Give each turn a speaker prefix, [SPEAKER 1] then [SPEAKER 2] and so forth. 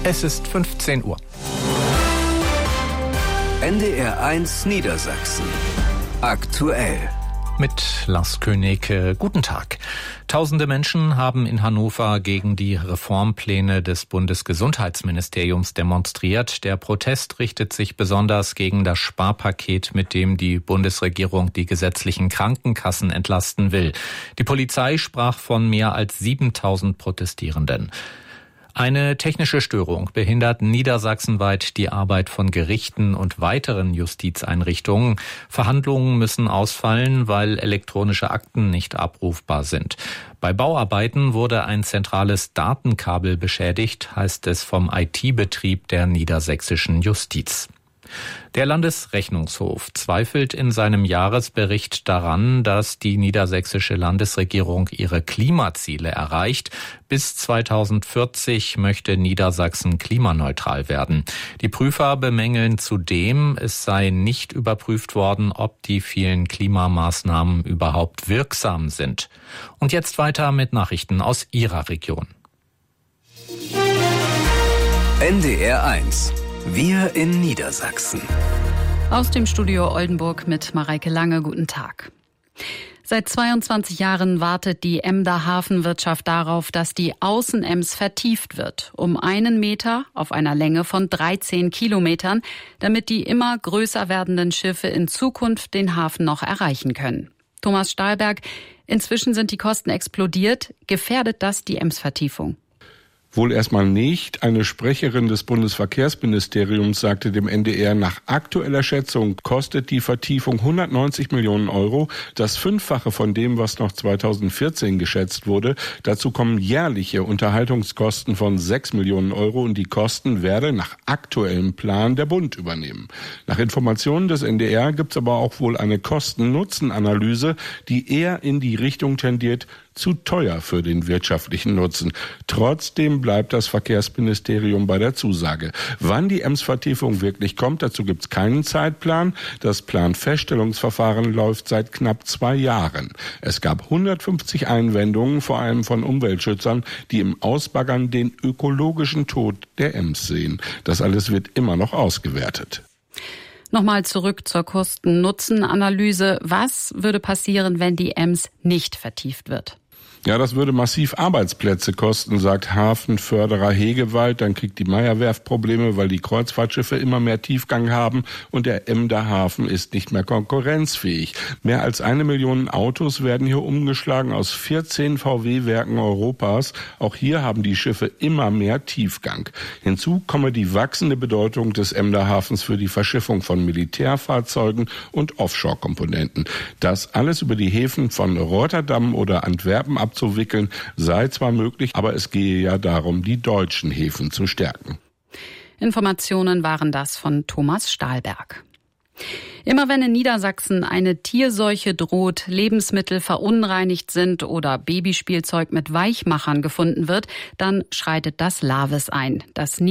[SPEAKER 1] Es ist 15 Uhr.
[SPEAKER 2] NDR 1 Niedersachsen. Aktuell.
[SPEAKER 1] Mit Lars König, guten Tag. Tausende Menschen haben in Hannover gegen die Reformpläne des Bundesgesundheitsministeriums demonstriert. Der Protest richtet sich besonders gegen das Sparpaket, mit dem die Bundesregierung die gesetzlichen Krankenkassen entlasten will. Die Polizei sprach von mehr als 7.000 Protestierenden. Eine technische Störung behindert niedersachsenweit die Arbeit von Gerichten und weiteren Justizeinrichtungen. Verhandlungen müssen ausfallen, weil elektronische Akten nicht abrufbar sind. Bei Bauarbeiten wurde ein zentrales Datenkabel beschädigt, heißt es vom IT-Betrieb der niedersächsischen Justiz. Der Landesrechnungshof zweifelt in seinem Jahresbericht daran, dass die niedersächsische Landesregierung ihre Klimaziele erreicht. Bis 2040 möchte Niedersachsen klimaneutral werden. Die Prüfer bemängeln zudem, es sei nicht überprüft worden, ob die vielen Klimamaßnahmen überhaupt wirksam sind. Und jetzt weiter mit Nachrichten aus Ihrer Region.
[SPEAKER 2] NDR 1. Wir in Niedersachsen.
[SPEAKER 3] Aus dem Studio Oldenburg mit Mareike Lange. Guten Tag. Seit 22 Jahren wartet die Emder Hafenwirtschaft darauf, dass die Außenems vertieft wird, um 1 Meter auf einer Länge von 13 Kilometern, damit die immer größer werdenden Schiffe in Zukunft den Hafen noch erreichen können. Thomas Stahlberg, inzwischen sind die Kosten explodiert. Gefährdet das die Ems-Vertiefung?
[SPEAKER 4] Wohl erstmal nicht. Eine Sprecherin des Bundesverkehrsministeriums sagte dem NDR, nach aktueller Schätzung kostet die Vertiefung 190 Millionen Euro, das Fünffache von dem, was noch 2014 geschätzt wurde. Dazu kommen jährliche Unterhaltungskosten von 6 Millionen Euro und die Kosten werde nach aktuellem Plan der Bund übernehmen. Nach Informationen des NDR gibt es aber auch wohl eine Kosten-Nutzen-Analyse, die eher in die Richtung tendiert, zu teuer für den wirtschaftlichen Nutzen. Trotzdem bleibt das Verkehrsministerium bei der Zusage. Wann die Ems-Vertiefung wirklich kommt, dazu gibt es keinen Zeitplan. Das Planfeststellungsverfahren läuft seit knapp 2 Jahren. Es gab 150 Einwendungen, vor allem von Umweltschützern, die im Ausbaggern den ökologischen Tod der Ems sehen. Das alles wird immer noch ausgewertet.
[SPEAKER 3] Nochmal zurück zur Kosten-Nutzen-Analyse. Was würde passieren, wenn die Ems nicht vertieft wird?
[SPEAKER 4] Ja, das würde massiv Arbeitsplätze kosten, sagt Hafenförderer Hegewald. Dann kriegt die Meyer-Werft Probleme, weil die Kreuzfahrtschiffe immer mehr Tiefgang haben und der Emder Hafen ist nicht mehr konkurrenzfähig. Mehr als 1 Million Autos werden hier umgeschlagen aus 14 VW-Werken Europas. Auch hier haben die Schiffe immer mehr Tiefgang. Hinzu komme die wachsende Bedeutung des Emder Hafens für die Verschiffung von Militärfahrzeugen und Offshore-Komponenten. Das alles über die Häfen von Rotterdam oder Antwerpen abzuwickeln, sei zwar möglich, aber es gehe ja darum, die deutschen Häfen zu stärken.
[SPEAKER 3] Informationen waren das von Thomas Stahlberg. Immer wenn in Niedersachsen eine Tierseuche droht, Lebensmittel verunreinigt sind oder Babyspielzeug mit Weichmachern gefunden wird, dann schreitet das LAVES ein. Das